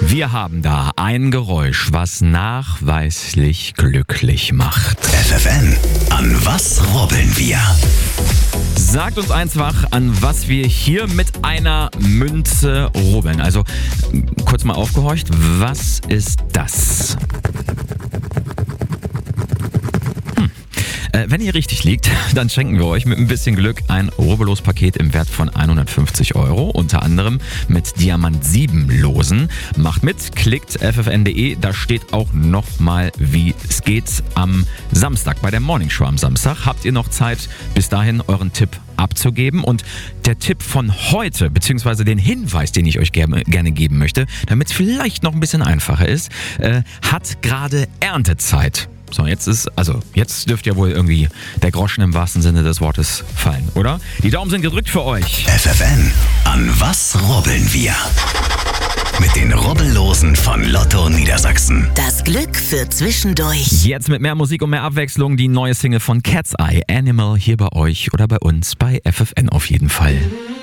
Wir haben da ein Geräusch, was nachweislich glücklich macht. FFN, an was rubbeln wir? Sagt uns einfach, an was wir hier mit einer Münze rubbeln. Also kurz mal aufgehorcht, was ist das? Wenn ihr richtig liegt, dann schenken wir euch mit ein bisschen Glück ein Rubbellos-Paket im Wert von 150 €, unter anderem mit Diamant 7 Losen. Macht mit, klickt ffn.de, da steht auch nochmal, wie es geht am Samstag. Bei der Morning Show am Samstag habt ihr noch Zeit, bis dahin euren Tipp abzugeben. Und der Tipp von heute, beziehungsweise den Hinweis, den ich euch gerne geben möchte, damit es vielleicht noch ein bisschen einfacher ist, hat gerade Erntezeit. So, jetzt dürft ja wohl irgendwie der Groschen im wahrsten Sinne des Wortes fallen, oder? Die Daumen sind gedrückt für euch. FFN, an was rubbeln wir? Mit den Rubbellosen von Lotto Niedersachsen. Das Glück für zwischendurch. Jetzt mit mehr Musik und mehr Abwechslung die neue Single von Cat's Eye, Animal, hier bei euch oder bei uns bei FFN auf jeden Fall.